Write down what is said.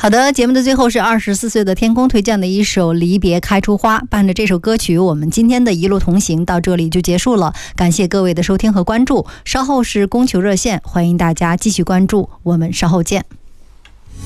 好的，节目的最后是24岁的天空推荐的一首《离别开出花》。伴着这首歌曲，我们今天的一路同行到这里就结束了，感谢各位的收听和关注。稍后是供求热线，欢迎大家继续关注，我们稍后见。